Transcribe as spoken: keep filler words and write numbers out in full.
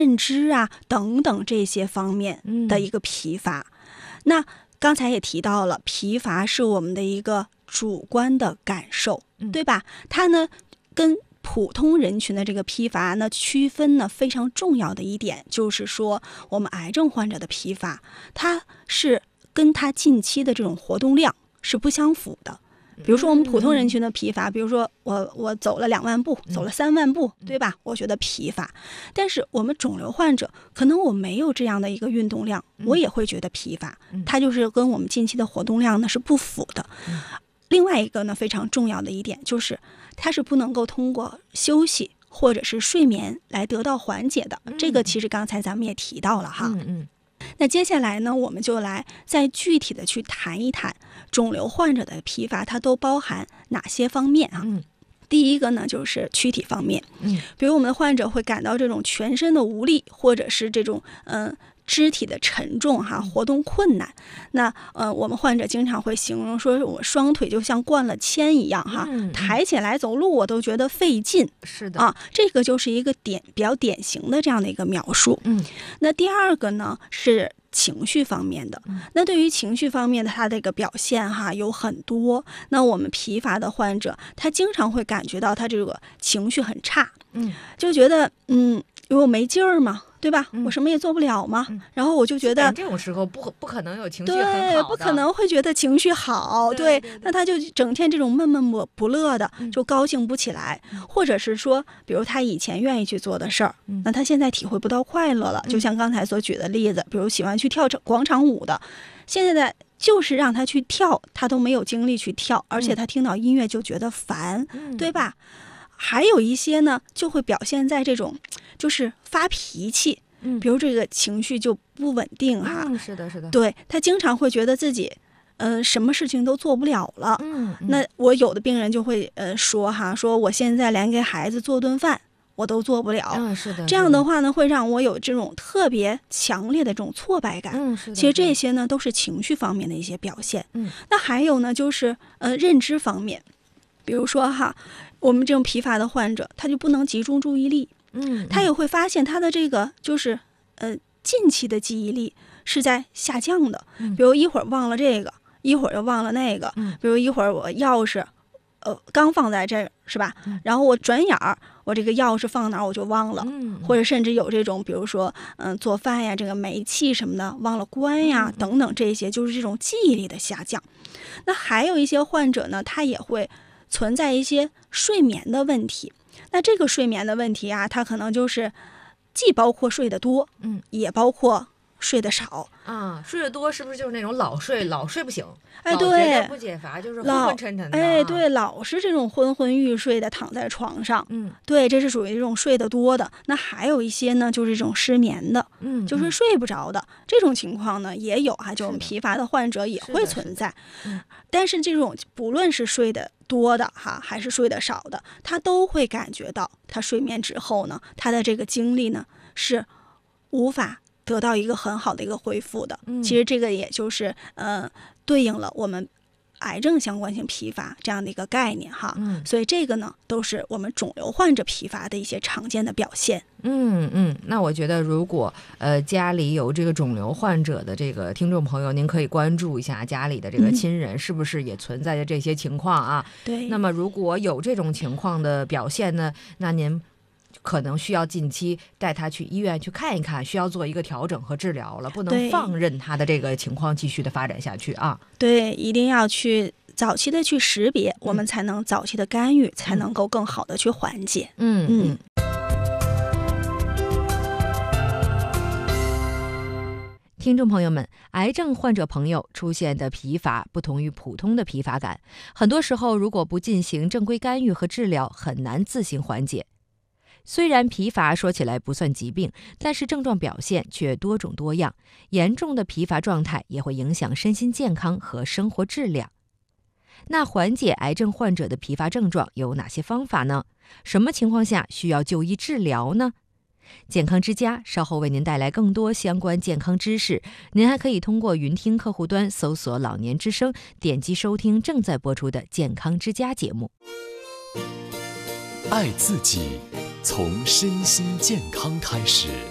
认知啊等等这些方面的一个疲乏。嗯、那刚才也提到了，疲乏是我们的一个主观的感受，嗯、对吧？它呢跟普通人群的这个疲乏呢区分呢非常重要的一点，就是说我们癌症患者的疲乏，它是跟他近期的这种活动量是不相符的。比如说我们普通人群的疲乏，比如说我我走了两万步，走了三万步，对吧？我觉得疲乏。但是我们肿瘤患者，可能我没有这样的一个运动量，我也会觉得疲乏。它就是跟我们近期的活动量呢是不符的。另外一个呢非常重要的一点就是，它是不能够通过休息或者是睡眠来得到缓解的。这个其实刚才咱们也提到了哈。嗯嗯。那接下来呢，我们就来再具体的去谈一谈肿瘤患者的疲乏，它都包含哪些方面啊？嗯，第一个呢就是躯体方面，嗯，比如我们的患者会感到这种全身的无力，或者是这种嗯。呃肢体的沉重哈，活动困难。那呃，我们患者经常会形容说，我双腿就像灌了铅一样哈，嗯、抬起来走路我都觉得费劲。 是的啊，这个就是一个典比较典型的这样的一个描述。嗯，那第二个呢是情绪方面的。那对于情绪方面的它的一个表现哈有很多。那我们疲乏的患者，他经常会感觉到他这个情绪很差，嗯，就觉得嗯，因为我没劲儿嘛。对吧、嗯？我什么也做不了嘛。嗯、然后我就觉得这种时候不不可能有情绪很好的， 对，不可能会觉得情绪好。对，对对对，那他就整天这种闷闷不不乐的，就高兴不起来。嗯、或者是说，比如他以前愿意去做的事儿，嗯、那他现在体会不到快乐了。嗯、就像刚才所举的例子，比如喜欢去跳广场舞的，现在的就是让他去跳，他都没有精力去跳，而且他听到音乐就觉得烦，嗯、对吧？还有一些呢，就会表现在这种，就是发脾气，嗯，比如这个情绪就不稳定哈， 嗯，是的，是的， 对，他经常会觉得自己，呃，什么事情都做不了了，嗯，嗯那我有的病人就会呃说哈，说我现在连给孩子做顿饭我都做不了， 嗯，是的， 这样的话呢，会让我有这种特别强烈的这种挫败感， 嗯，是的， 其实这些呢都是情绪方面的一些表现，嗯，那还有呢就是呃认知方面，比如说哈。我们这种疲乏的患者，他就不能集中注意力，嗯，他也会发现他的这个就是呃近期的记忆力是在下降的，嗯、比如一会儿忘了这个，一会儿又忘了那个，嗯、比如一会儿我钥匙，呃刚放在这儿是吧？嗯、然后我转眼儿我这个钥匙放哪儿我就忘了，嗯、或者甚至有这种比如说嗯、呃、做饭呀，这个煤气什么的忘了关呀、嗯、等等，这些就是这种记忆力的下降。那还有一些患者呢，他也会存在一些睡眠的问题，那这个睡眠的问题啊，它可能就是既包括睡得多，嗯，也包括睡得少啊。睡得多是不是就是那种老睡老睡不醒？ 哎，对， 不解乏，就是昏昏沉沉的。 哎，对，老是这种昏昏欲睡的躺在床上，嗯，对，这是属于这种睡得多的。那还有一些呢，就是这种失眠的，嗯，就是睡不着的这种情况呢，也有啊，就我们疲乏的患者也会存在。嗯，但是这种不论是睡得多的哈，还是睡得少的，他都会感觉到他睡眠之后呢，他的这个精力呢是无法得到一个很好的一个恢复的。嗯、其实这个也就是呃对应了我们癌症相关性疲乏这样的一个概念哈。嗯、所以这个呢都是我们肿瘤患者疲乏的一些常见的表现。 嗯嗯，那我觉得如果呃家里有这个肿瘤患者的这个听众朋友，您可以关注一下家里的这个亲人是不是也存在着这些情况啊？ 嗯、对。 那么如果有这种情况的表现呢，那您可能需要近期带他去医院去看一看，需要做一个调整和治疗了，不能放任他的这个情况继续的发展下去啊。 对，一定要去早期的去识别，我们才能早期的干预，嗯、才能够更好的去缓解。 嗯嗯。嗯听众朋友们，癌症患者朋友出现的疲乏不同于普通的疲乏感，很多时候如果不进行正规干预和治疗，很难自行缓解。虽然疲乏说起来不算疾病，但是症状表现却多种多样，严重的疲乏状态也会影响身心健康和生活质量。那缓解癌症患者的疲乏症状有哪些方法呢？什么情况下需要就医治疗呢？健康之家稍后为您带来更多相关健康知识，您还可以通过云听客户端搜索老年之声，点击收听正在播出的健康之家节目。 爱自己，从身心健康开始。